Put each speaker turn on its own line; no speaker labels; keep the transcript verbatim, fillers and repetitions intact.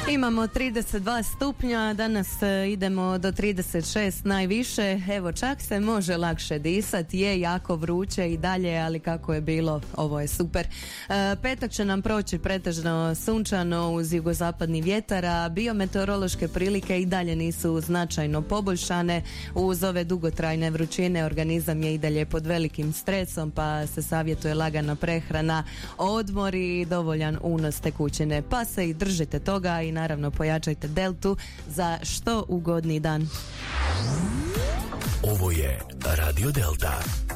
Imamo trideset dva stupnja, danas e, idemo do trideset šest najviše, evo čak se može lakše disati, je jako vruće i dalje, ali kako je bilo, ovo je super. E, petak će nam proći pretežno sunčano uz jugozapadni vjetar, a biometeorološke prilike i dalje nisu značajno poboljšane. Uz ove dugotrajne vrućine organizam je i dalje pod velikim stresom, pa se savjetuje lagana prehrana, odmor i dovoljan unos tekućine, pa se i držite toga i naravno pojačajte deltu za što ugodniji dan.
Ovo je Radio Delta.